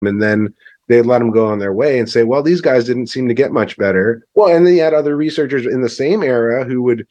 and then they'd let them go on their way and say, well, these guys didn't seem to get much better. Well, and then you had other researchers in the same era who would,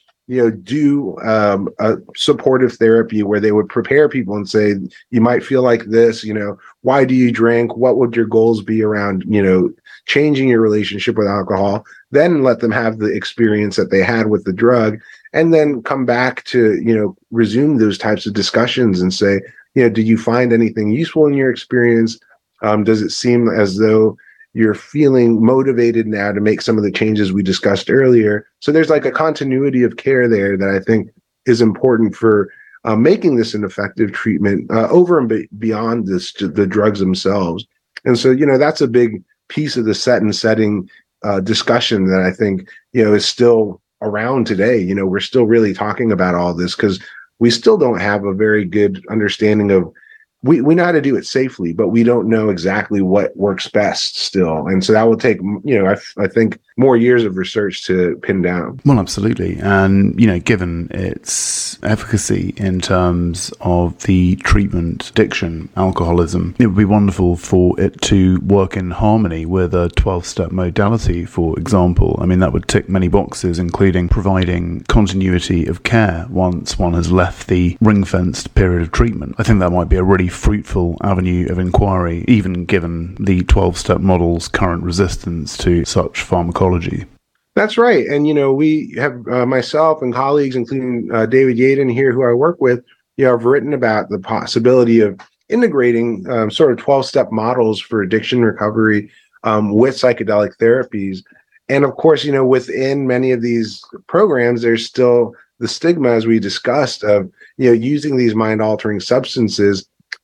do a supportive therapy where they would prepare people and say, you might feel like this, why do you drink? What would your goals be around, changing your relationship with alcohol? Then let them have the experience that they had with the drug, and then come back to, resume those types of discussions and say, did you find anything useful in your experience? Does it seem as though you're feeling motivated now to make some of the changes we discussed earlier? So there's like a continuity of care there that I think is important for making this an effective treatment over and beyond the drugs themselves. And so, that's a big piece of the setting discussion that I think, is still around today. We're still really talking about all this because we still don't have a very good understanding of, we know how to do it safely, but we don't know exactly what works best still. And so that will take, I think more years of research to pin down. Well, absolutely. And, given its efficacy in terms of the treatment, addiction, alcoholism, it would be wonderful for it to work in harmony with a 12-step modality, for example. I mean, that would tick many boxes, including providing continuity of care once one has left the ring-fenced period of treatment. I think that might be a really fruitful avenue of inquiry, even given the 12-step model's current resistance to such pharmacology. That's right. And, we have myself and colleagues, including David Yaden here, who I work with, have written about the possibility of integrating sort of 12-step models for addiction recovery with psychedelic therapies. And of course, within many of these programs, there's still the stigma, as we discussed, of, using these mind-altering substances.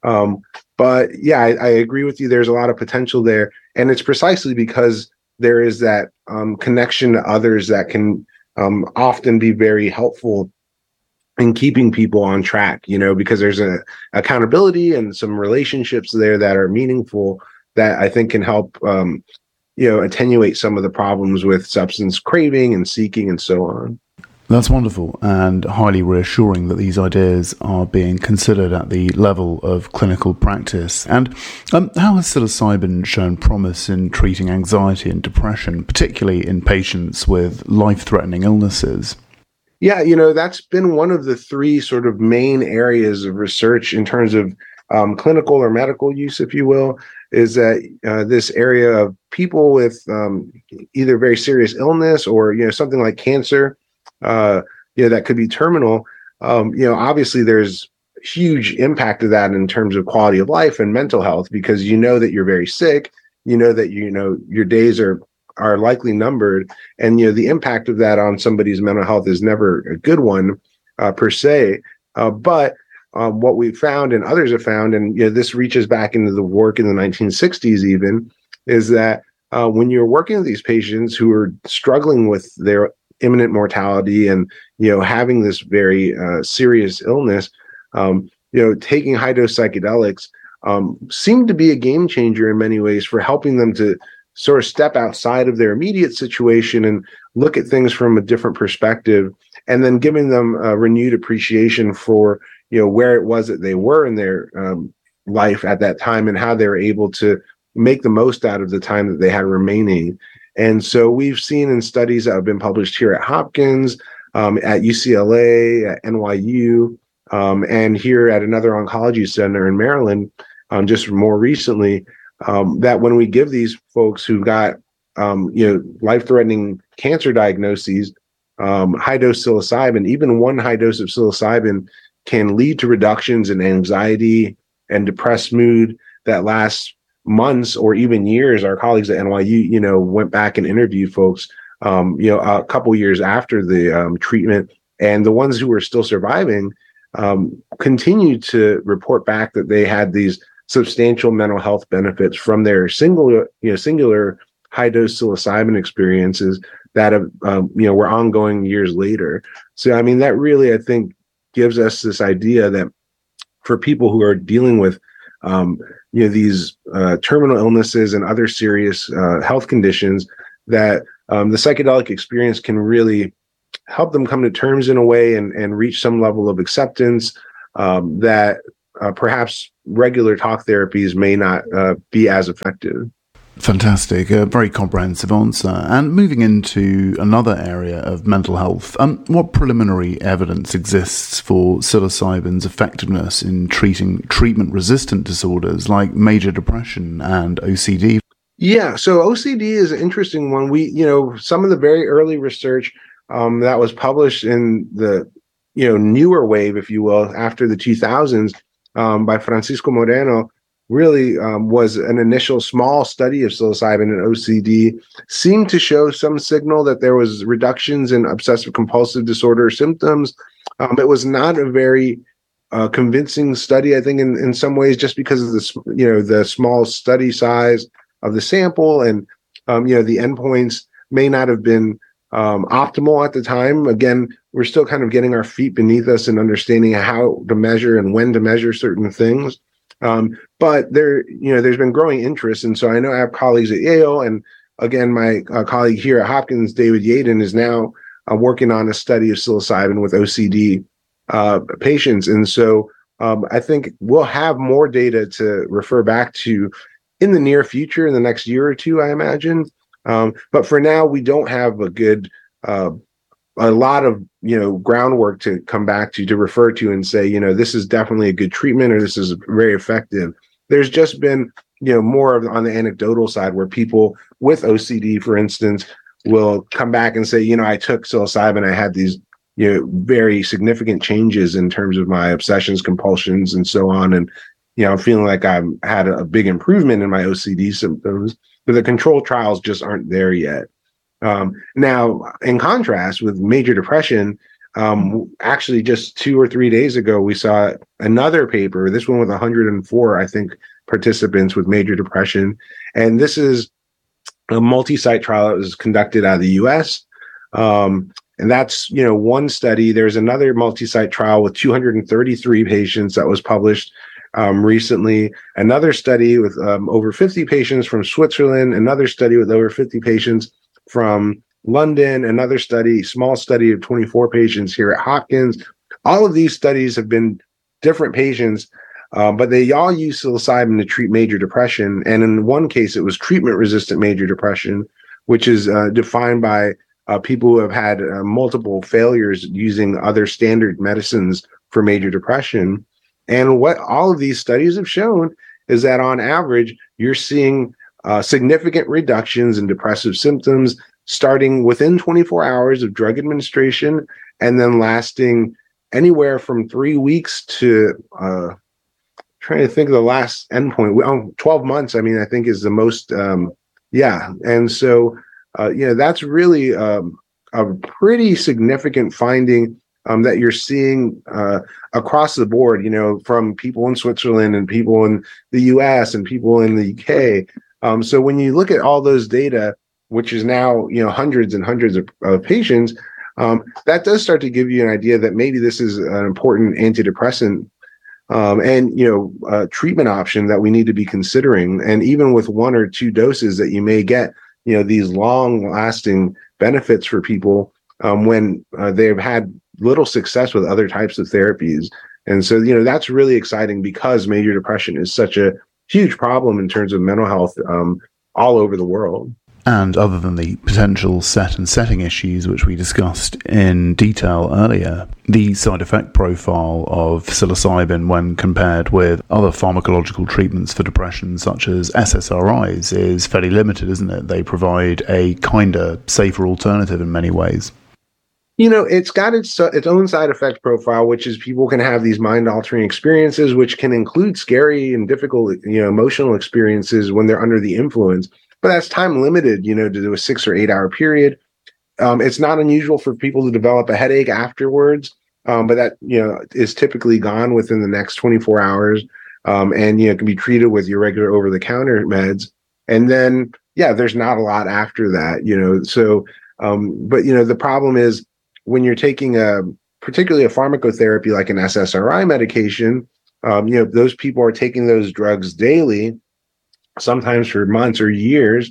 But yeah, I agree with you. There's a lot of potential there. And it's precisely because there is that connection to others that can often be very helpful in keeping people on track, because there's a accountability and some relationships there that are meaningful that I think can help, attenuate some of the problems with substance craving and seeking and so on. That's wonderful and highly reassuring that these ideas are being considered at the level of clinical practice. And how has psilocybin shown promise in treating anxiety and depression, particularly in patients with life-threatening illnesses? Yeah, that's been one of the three sort of main areas of research in terms of clinical or medical use, if you will, is that this area of people with either very serious illness or, something like cancer, that could be terminal. Obviously there's huge impact of that in terms of quality of life and mental health, because that you're very sick, that your days are likely numbered, and the impact of that on somebody's mental health is never a good one per se. But what we've found and others have found, and this reaches back into the work in the 1960s even, is that when you're working with these patients who are struggling with their imminent mortality and having this very serious illness, taking high dose psychedelics seemed to be a game changer in many ways for helping them to sort of step outside of their immediate situation and look at things from a different perspective, and then giving them a renewed appreciation for where it was that they were in their life at that time and how they were able to make the most out of the time that they had remaining. And so we've seen in studies that have been published here at Hopkins, at UCLA, at NYU, and here at another oncology center in Maryland, just more recently, that when we give these folks who got, life-threatening cancer diagnoses, high-dose psilocybin, even one high dose of psilocybin can lead to reductions in anxiety and depressed mood that lasts months or even years. Our colleagues at NYU, went back and interviewed folks, a couple years after the treatment, and the ones who were still surviving continued to report back that they had these substantial mental health benefits from their singular high dose psilocybin experiences that have, were ongoing years later. So, I mean, that really, I think, gives us this idea that for people who are dealing with these terminal illnesses and other serious health conditions, that the psychedelic experience can really help them come to terms in a way and reach some level of acceptance that perhaps regular talk therapies may not be as effective. Fantastic. A very comprehensive answer. And moving into another area of mental health, what preliminary evidence exists for psilocybin's effectiveness in treating treatment-resistant disorders like major depression and OCD? Yeah, so OCD is an interesting one. Some of the very early research that was published in the, newer wave, if you will, after the 2000s by Francisco Moreno, really was an initial small study of psilocybin and OCD, seemed to show some signal that there was reductions in obsessive compulsive disorder symptoms. It was not a very convincing study, I think, in some ways, just because of the small study size of the sample, and the endpoints may not have been optimal at the time. Again, we're still kind of getting our feet beneath us and understanding how to measure and when to measure certain things. But there's been growing interest. And so I know I have colleagues at Yale, and again, my colleague here at Hopkins, David Yaden, is now working on a study of psilocybin with OCD patients. And so I think we'll have more data to refer back to in the near future, in the next year or two, I imagine. But for now, we don't have a lot of groundwork to come back to refer to and say, this is definitely a good treatment or this is very effective. There's just been more on the anecdotal side where people with OCD, for instance, will come back and say, I took psilocybin, I had these very significant changes in terms of my obsessions, compulsions, and so on, and I'm feeling like I've had a big improvement in my OCD symptoms, but the control trials just aren't there yet. Now, in contrast with major depression, actually just 2 or 3 days ago, we saw another paper, this one with 104, I think, participants with major depression. And this is a multi-site trial that was conducted out of the US. And that's, one study. There's another multi-site trial with 233 patients that was published recently. Another study with over 50 patients from Switzerland, another study with over 50 patients from London, another study, small study of 24 patients here at Hopkins. All of these studies have been different patients, but they all use psilocybin to treat major depression. And in one case, it was treatment-resistant major depression, which is defined by people who have had multiple failures using other standard medicines for major depression. And what all of these studies have shown is that on average, you're seeing significant reductions in depressive symptoms starting within 24 hours of drug administration and then lasting anywhere from 3 weeks to trying to think of the last endpoint. 12 months, I think, is the most. And so, that's really a pretty significant finding that you're seeing across the board, from people in Switzerland and people in the US and people in the UK. So when you look at all those data, which is now, hundreds and hundreds of patients, that does start to give you an idea that maybe this is an important antidepressant and treatment option that we need to be considering. And even with 1 or 2 doses that you may get, these long lasting benefits for people when they've had little success with other types of therapies. And so, that's really exciting because major depression is such a huge problem in terms of mental health all over the world. And other than the potential set and setting issues, which we discussed in detail earlier, the side effect profile of psilocybin when compared with other pharmacological treatments for depression, such as SSRIs, is fairly limited, isn't it? They provide a kinder, safer alternative in many ways. It's got its own side effect profile, which is people can have these mind-altering experiences, which can include scary and difficult, emotional experiences when they're under the influence. But that's time limited, to do a 6 or 8 hour period. It's not unusual for people to develop a headache afterwards, but that, is typically gone within the next 24 hours. And, can be treated with your regular over-the-counter meds. And then, there's not a lot after that, So, but, the problem is, when you're taking particularly a pharmacotherapy like an SSRI medication, those people are taking those drugs daily, sometimes for months or years,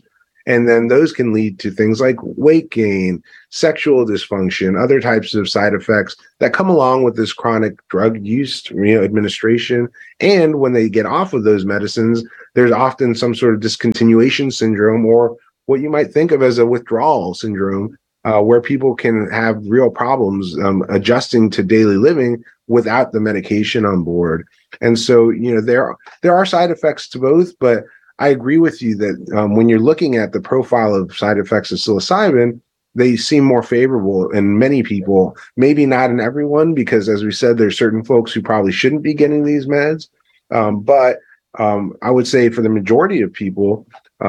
And then those can lead to things like weight gain, sexual dysfunction, other types of side effects that come along with this chronic drug use, administration. And when they get off of those medicines, there's often some sort of discontinuation syndrome, or what you might think of as a withdrawal syndrome, where people can have real problems adjusting to daily living without the medication on board. And so, there are side effects to both, but I agree with you that when you're looking at the profile of side effects of psilocybin, they seem more favorable in many people, maybe not in everyone, because as we said, there's certain folks who probably shouldn't be getting these meds. But I would say for the majority of people,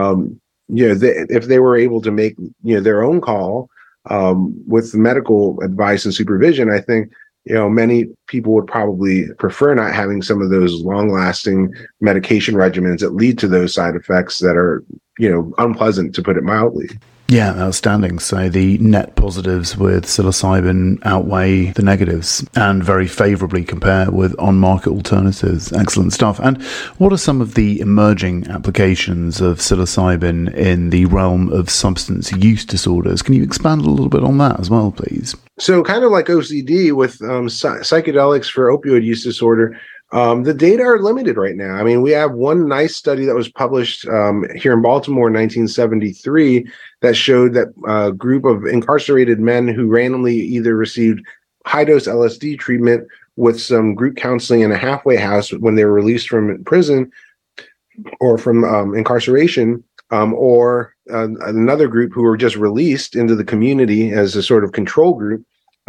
if they were able to make, their own call with medical advice and supervision, I think, many people would probably prefer not having some of those long-lasting medication regimens that lead to those side effects that are, unpleasant, to put it mildly. Yeah, outstanding. So the net positives with psilocybin outweigh the negatives and very favourably compare with on-market alternatives. Excellent stuff. And what are some of the emerging applications of psilocybin in the realm of substance use disorders? Can you expand a little bit on that as well, please? So kind of like OCD with psychedelics for opioid use disorder, the data are limited right now. I mean, we have one nice study that was published here in Baltimore in 1973 that showed that a group of incarcerated men who randomly either received high-dose LSD treatment with some group counseling in a halfway house when they were released from prison or from incarceration, or another group who were just released into the community as a sort of control group.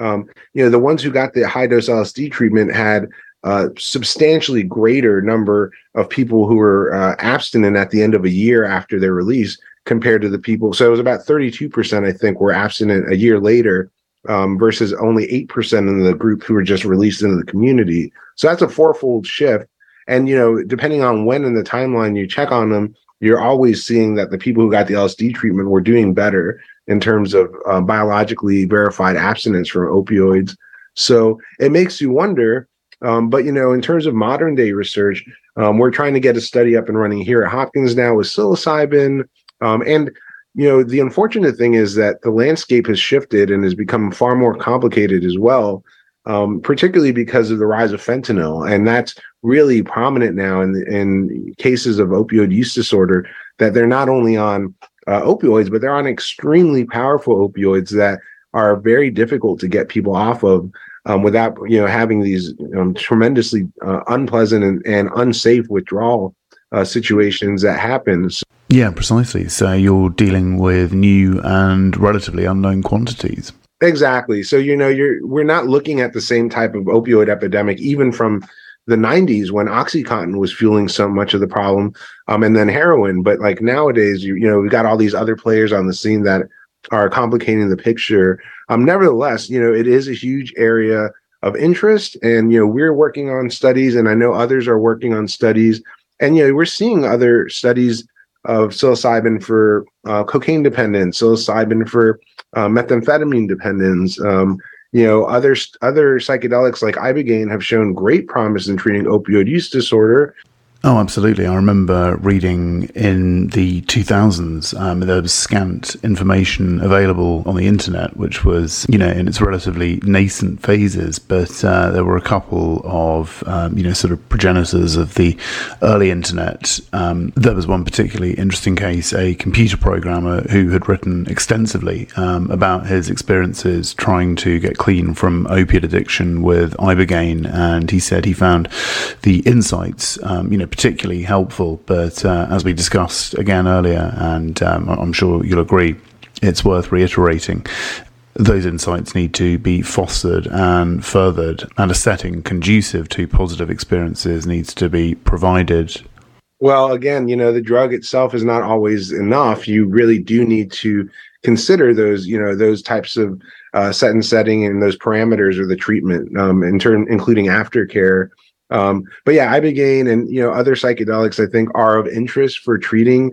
The ones who got the high-dose LSD treatment had substantially greater number of people who were abstinent at the end of a year after their release compared to the people. So it was about 32%, I think, were abstinent a year later versus only 8% in the group who were just released into the community. So that's a fourfold shift. And, depending on when in the timeline you check on them, you're always seeing that the people who got the LSD treatment were doing better in terms of biologically verified abstinence from opioids. So it makes you wonder. But, in terms of modern day research, we're trying to get a study up and running here at Hopkins now with psilocybin. And, the unfortunate thing is that the landscape has shifted and has become far more complicated as well, particularly because of the rise of fentanyl. And that's really prominent now in cases of opioid use disorder, that they're not only on opioids, but they're on extremely powerful opioids that are very difficult to get people off of. Without having these tremendously unpleasant and unsafe withdrawal situations that happen. Yeah, precisely. So you're dealing with new and relatively unknown quantities. Exactly. So we're not looking at the same type of opioid epidemic even from the 90s when OxyContin was fueling so much of the problem, and then heroin. But like nowadays, we've got all these other players on the scene that are complicating the picture. Nevertheless, it is a huge area of interest, and we're working on studies, and I know others are working on studies, and we're seeing other studies of psilocybin for cocaine dependence, psilocybin for methamphetamine dependence. Other psychedelics like ibogaine have shown great promise in treating opioid use disorder. Oh, absolutely. I remember reading in the 2000s, there was scant information available on the internet, which was, in its relatively nascent phases, but there were a couple of, sort of progenitors of the early internet. There was one particularly interesting case, a computer programmer who had written extensively about his experiences trying to get clean from opiate addiction with ibogaine, and he said he found the insights, particularly helpful, but as we discussed again earlier, and I'm sure you'll agree, it's worth reiterating, those insights need to be fostered and furthered, and a setting conducive to positive experiences needs to be provided. Well, again, the drug itself is not always enough. You really do need to consider those types of setting and those parameters of the treatment, including aftercare. But yeah, ibogaine and other psychedelics I think are of interest for treating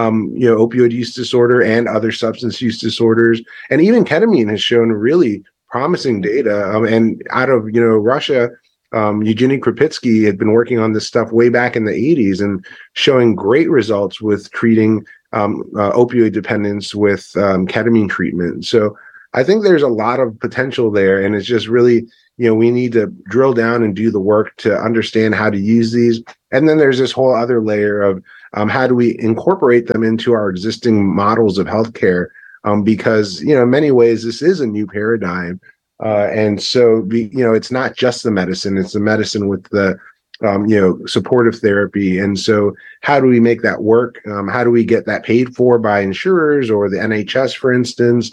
opioid use disorder and other substance use disorders, and even ketamine has shown really promising data. And out of Russia, Eugenie Krupitsky had been working on this stuff way back in the 80s and showing great results with treating opioid dependence with ketamine treatment. So I think there's a lot of potential there, and it's just really, we need to drill down and do the work to understand how to use these. And then there's this whole other layer of how do we incorporate them into our existing models of healthcare? Because, in many ways, this is a new paradigm. And so, it's not just the medicine, it's the medicine with the, supportive therapy. And so how do we make that work? How do we get that paid for by insurers or the NHS, for instance?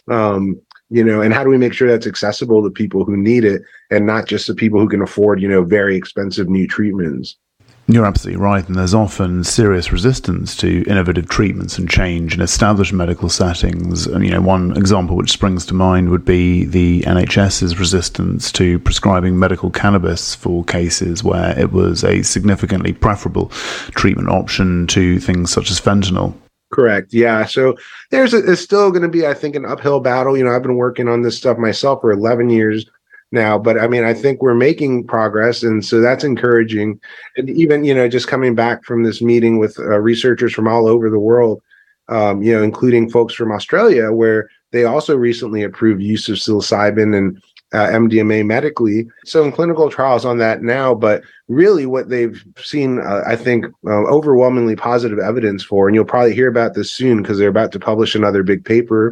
And how do we make sure that's accessible to people who need it and not just to people who can afford, very expensive new treatments? You're absolutely right, and there's often serious resistance to innovative treatments and change in established medical settings. And, one example which springs to mind would be the NHS's resistance to prescribing medical cannabis for cases where it was a significantly preferable treatment option to things such as fentanyl. Correct. Yeah. So there's still going to be, I think, an uphill battle. I've been working on this stuff myself for 11 years now, but I think we're making progress. And so that's encouraging. And even, just coming back from this meeting with researchers from all over the world, including folks from Australia, where they also recently approved use of psilocybin and MDMA medically. So in clinical trials on that now, but really what they've seen, I think, overwhelmingly positive evidence for, and you'll probably hear about this soon because they're about to publish another big paper,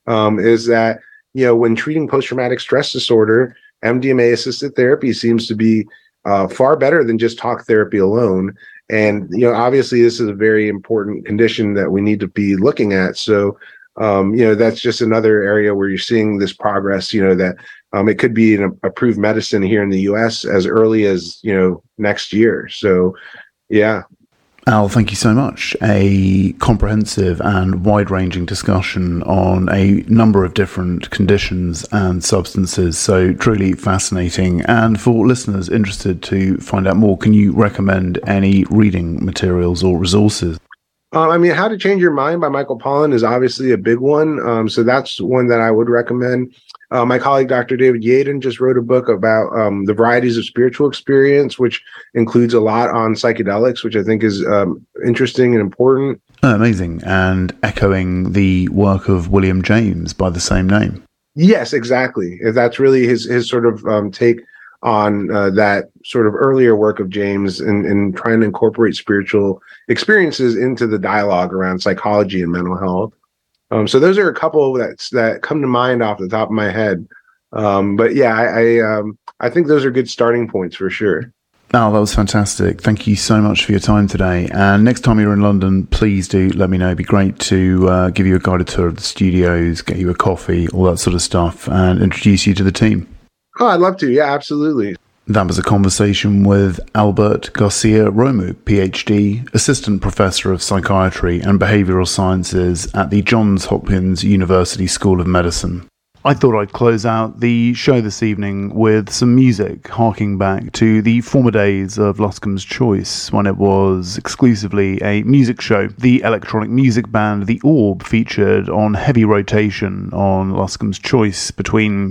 is that, when treating post-traumatic stress disorder, MDMA-assisted therapy seems to be far better than just talk therapy alone. And, obviously this is a very important condition that we need to be looking at. So, that's just another area where you're seeing this progress, that it could be an approved medicine here in the US as early as, next year. So, yeah. Al, thank you so much. A comprehensive and wide-ranging discussion on a number of different conditions and substances. So truly fascinating. And for listeners interested to find out more, can you recommend any reading materials or resources? How to Change Your Mind by Michael Pollan is obviously a big one. So that's one that I would recommend. My colleague, Dr. David Yaden, just wrote a book about the varieties of spiritual experience, which includes a lot on psychedelics, which I think is interesting and important. Amazing. And echoing the work of William James by the same name. Yes, exactly. That's really his sort of take on that sort of earlier work of James and trying to incorporate spiritual experiences into the dialogue around psychology and mental health. So those are a couple that come to mind off the top of my head. But yeah, I think those are good starting points for sure. Al, that was fantastic. Thank you so much for your time today. And next time you're in London, please do let me know. It'd be great to give you a guided tour of the studios, get you a coffee, all that sort of stuff, and introduce you to the team. Oh, I'd love to. Yeah, absolutely. That was a conversation with Albert Garcia Romo, PhD, Assistant Professor of Psychiatry and Behavioral Sciences at the Johns Hopkins University School of Medicine. I thought I'd close out the show this evening with some music, harking back to the former days of Luscombe's Choice, when it was exclusively a music show. The electronic music band The Orb featured on heavy rotation on Luscombe's Choice between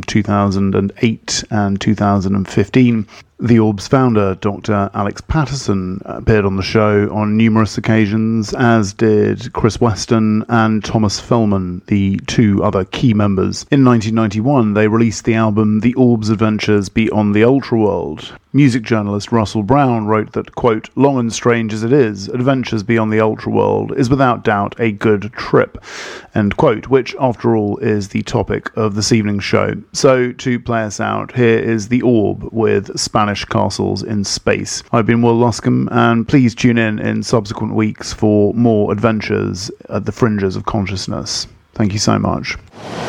2008 and 2015. The Orb's founder, Dr. Alex Patterson, appeared on the show on numerous occasions, as did Chris Weston and Thomas Fellman, the two other key members. In 1991, they released the album The Orb's Adventures Beyond the Ultraworld. Music journalist Russell Brown wrote that, quote, "Long and strange as it is, Adventures Beyond the Ultraworld is without doubt a good trip," end quote, which, after all, is the topic of this evening's show. So, to play us out, here is The Orb with Spanish Castles in Space. I've been Will Luscombe, and please tune in subsequent weeks for more adventures at the fringes of consciousness. Thank you so much.